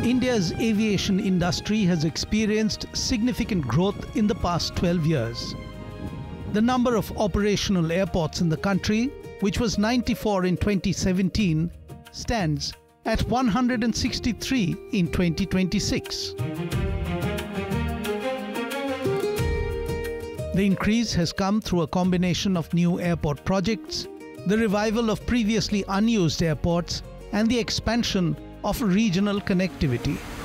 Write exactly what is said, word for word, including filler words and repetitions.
India's aviation industry has experienced significant growth in the past twelve years. The number of operational airports in the country, which was ninety-four in twenty seventeen, stands at one hundred sixty-three in twenty twenty-six. The increase has come through a combination of new airport projects, the revival of previously unused airports, and the expansion of regional connectivity.